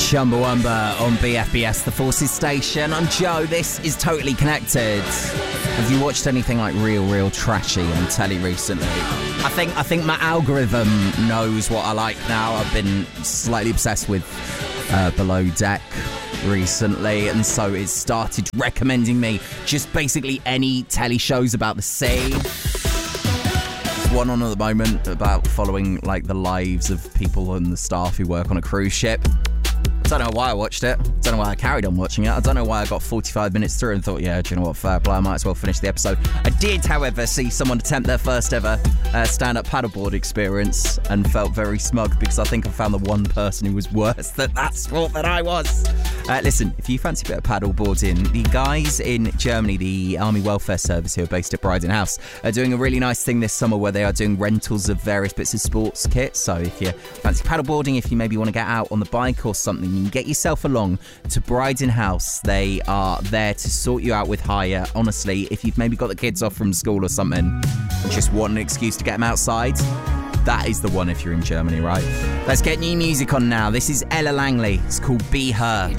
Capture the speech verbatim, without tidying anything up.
Chumbawamba on B F B S, the Forces station. I'm Joe. This is Totally Connected. Have you watched anything like real, real trashy on telly recently? I think I think my algorithm knows what I like now. I've been slightly obsessed with uh, Below Deck recently, and so it started recommending me just basically any telly shows about the sea. There's one on at the moment about following like the lives of people and the staff who work on a cruise ship. I don't know why I watched it. I don't know why I carried on watching it. I don't know why I got forty-five minutes through and thought, yeah, do you know what, fair play, I might as well finish the episode. I did, however, see someone attempt their first ever uh, stand-up paddleboard experience and felt very smug because I think I found the one person who was worse at that sport than I was. Uh, listen, if you fancy a bit of paddleboarding, the guys in Germany, the Army Welfare Service who are based at Bryden House, are doing a really nice thing this summer where they are doing rentals of various bits of sports kit. So if you fancy paddleboarding, if you maybe want to get out on the bike or something, you can get yourself along to Bryden House. They are there to sort you out with hire. Honestly, if you've maybe got the kids off from school or something and just want an excuse to get them outside, that is the one if you're in Germany, right? Let's get new music on now. This is Ella Langley. It's called Be Her.